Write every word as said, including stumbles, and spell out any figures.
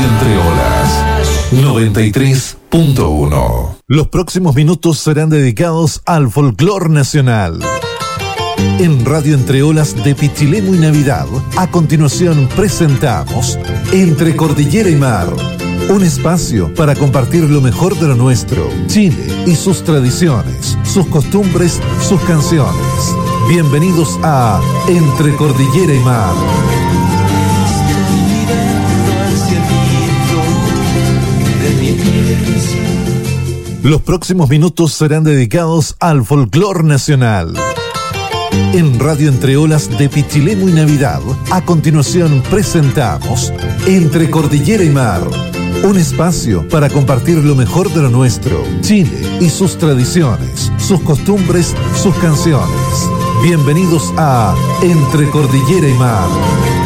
Radio Entre Olas noventa y tres punto uno. Los próximos minutos serán dedicados al folclor nacional. En Radio Entre Olas de Pichilemu y Navidad, a continuación presentamos Entre Cordillera y Mar, un espacio para compartir lo mejor de lo nuestro, Chile y sus tradiciones, sus costumbres, sus canciones. Bienvenidos a Entre Cordillera y Mar. Los próximos minutos serán dedicados al folclor nacional. En Radio Entre Olas de Pichilemu y Navidad, a continuación presentamos Entre Cordillera y Mar, un espacio para compartir lo mejor de lo nuestro, Chile y sus tradiciones, sus costumbres, sus canciones. Bienvenidos a Entre Cordillera y Mar.